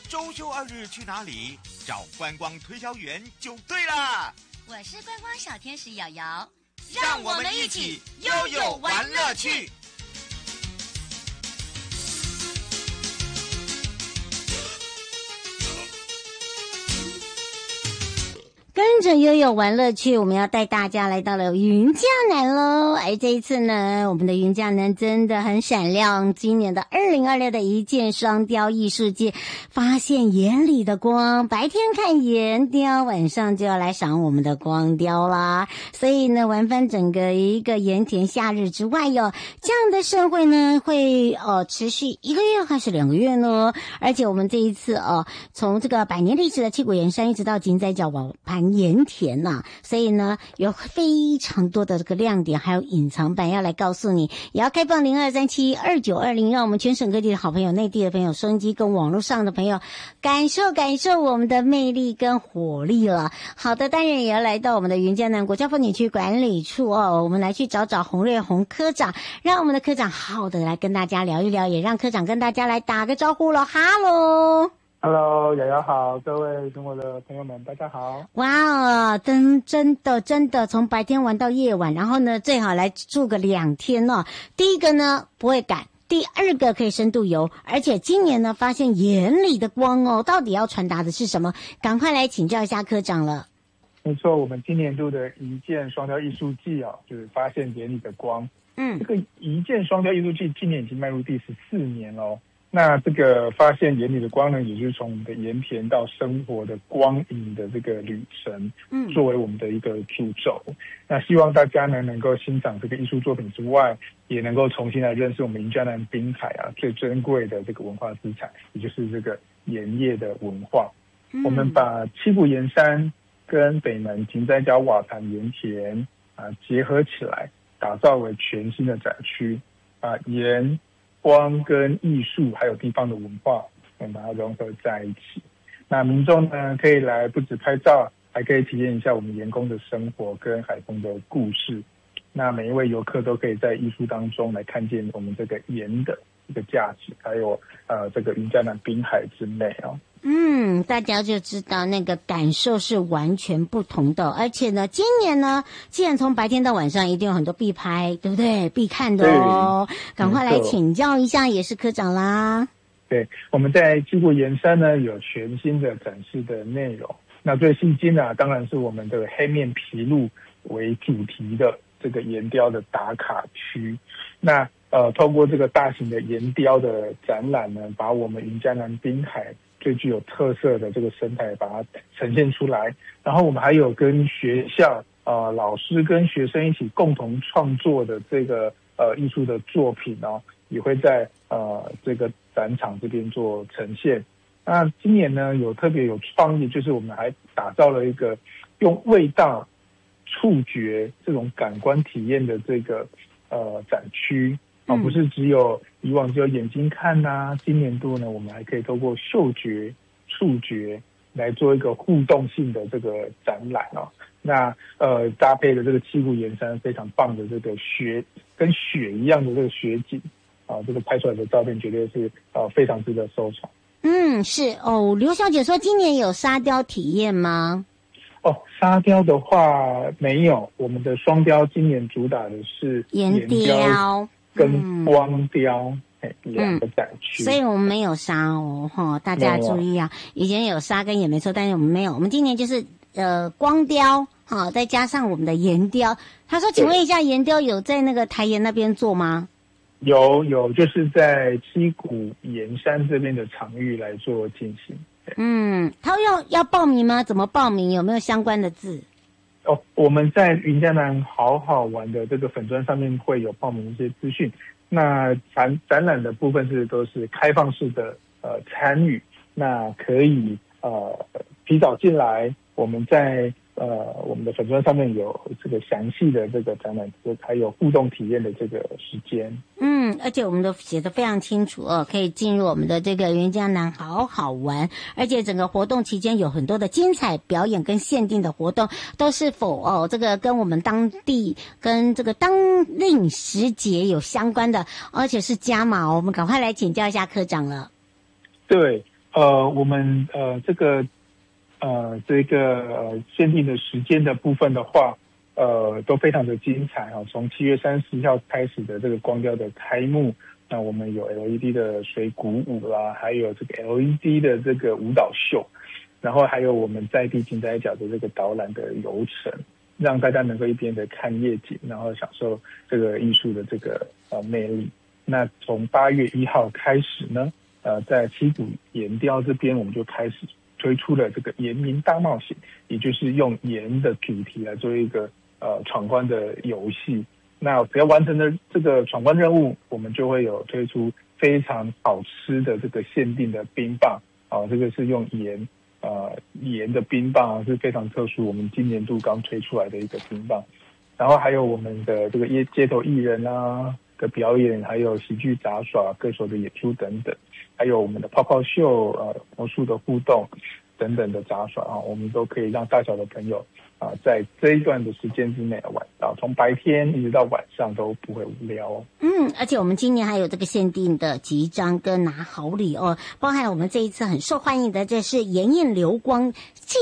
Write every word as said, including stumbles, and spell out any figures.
周休二日去哪里？找观光推销员就对了。 我是观光小天使瑶瑶， 让我们一起悠悠玩乐趣。 跟着悠悠玩乐趣，我们要带大家来到了云嘉南喽。而这一次呢，我们的云嘉南真的很闪亮。今年的二零二六的一箭双雕艺术季，发现眼里的光，白天看岩雕，晚上就要来赏我们的光雕啦。所以呢，玩翻整个一个盐田夏日之外哟，这样的盛会呢，会呃持续一个月还是两个月呢？而且我们这一次哦，从这个百年历史的七股盐山一直到金仔角网盘盐田呐、啊，所以呢有非常多的这个亮点，还有隐藏版要来告诉你，也要开放零二三七二九二零，让我们全省各地的好朋友、内地的朋友、收音机跟网络上的朋友感受感受我们的魅力跟活力了。好的，当然也要来到我们的云嘉南国家风景区管理处哦，我们来去找找洪瑞宏科长，让我们的科长好好的来跟大家聊一聊，也让科长跟大家来打个招呼了。哈喽。 Hello， 瑶瑶好，各位中国的朋友们，大家好。 哇哦，真真的真的从白天玩到夜晚，然后呢，最好来住个两天哦。第一个呢不会赶，第二个可以深度游，而且今年呢发现眼里的光哦，到底要传达的是什么？赶快来请教一下科长了。 没错，我们今年度的一箭双雕艺术季哦，就是发现眼里的光。嗯，这个一箭双雕艺术季今年已经迈入第十四年喽。那这个发现眼里的光呢，也就是从我们的盐田到生活的光影的这个旅程，嗯，作为我们的一个主轴。那希望大家呢能够欣赏这个艺术作品之外，也能够重新来认识我们云嘉南滨海啊最珍贵的这个文化资产，也就是这个盐业的文化。嗯、我们把七股盐山跟北门金仔角瓦盘盐田啊结合起来，打造为全新的展区啊盐。光跟艺术还有地方的文化，我们把它融合在一起。那民众呢可以来不止拍照，还可以体验一下我们盐工的生活跟海丰的故事。那每一位游客都可以在艺术当中来看见我们这个盐的一个价值，还有呃这个云嘉南滨海之美哦。 嗯，大家就知道那个感受是完全不同的，而且呢，今年呢，既然从白天到晚上一定有很多必拍，对不对？必看的哦，赶快来请教一下，也是科长啦。 对，我们在七股盐山呢有全新的展示的内容。那最吸睛啊，当然是我们的黑面琵鹭为主题的这个岩雕的打卡区。那呃，透过这个大型的岩雕的展览呢，把我们云嘉南滨海最具有特色的这个生态把它呈现出来。然后我们还有跟学校呃老师跟学生一起共同创作的这个呃艺术的作品哦，也会在呃这个展场这边做呈现。那今年呢有特别有创意，就是我们还打造了一个用味道、触觉这种感官体验的这个呃展区。啊，不是只有以往只有眼睛看呐、啊，今年度呢，我们还可以透过嗅觉、触觉来做一个互动性的这个展览哦。那呃，搭配的这个七股盐山非常棒的这个雪跟雪一样的这个雪景啊，这个拍出来的照片绝对是呃非常值得收藏。 嗯，是哦。刘小姐说，今年有沙雕体验吗？ 哦，沙雕的话没有，我们的双雕今年主打的是岩雕。 跟光雕哎两个展区、嗯， 所以我们没有沙哦，哈，大家注意啊！以前有沙跟也没错，但是我们没有，我们今年就是呃光雕，好，再加上我们的岩雕。他说：“请问一下，岩雕有在那个台盐那边做吗？” 有有，就是在七股盐山这边的场域来做进行。 嗯，他要要报名吗？怎么报名？有没有相关的字？ 哦，我们在云嘉南好好玩的这个粉专上面会有报名一些资讯。那展展览的部分是都是开放式的呃参与，那可以呃提早进来，我们在呃我们的粉专上面有这个详细的这个展览，还有互动体验的这个时间。 嗯，而且我们都写得非常清楚哦，可以进入我们的这个云嘉南好好玩，而且整个活动期间有很多的精彩表演跟限定的活动，都是否哦这个跟我们当地跟这个当令时节有相关的，而且是加码哦。我们赶快来请教一下科长了。 对， 呃，我们呃这个呃这个呃限定的时间的部分的话，呃都非常的精彩啊。从七月三十号开始的这个光雕的开幕，那我们有 L E D 的水鼓舞啦，还有这个 L E D 的这个舞蹈秀，然后还有我们在地金仔角的这个导览的游程，让大家能够一边的看夜景，然后享受这个艺术的这个呃魅力。那从八月一号开始呢，呃，在七股岩雕这边，我们就开始推出了这个岩民大冒险，也就是用岩的主题来做一个呃闯关的游戏。那只要完成了这个闯关任务，我们就会有推出非常好吃的这个限定的冰棒啊，这个是用岩呃岩的冰棒，是非常特殊，我们今年度刚推出来的一个冰棒。然后还有我们的这个街街头艺人啊的表演，还有喜剧杂耍、歌手的演出等等，还有我们的泡泡秀、呃魔术的互动等等的杂耍啊，我们都可以让大小的朋友啊，在这一段的时间之内，晚到从白天一直到晚上都不会无聊哦。 嗯，而且我们今年还有这个限定的集章跟拿好礼哦，包含我们这一次很受欢迎的，这是岩印流光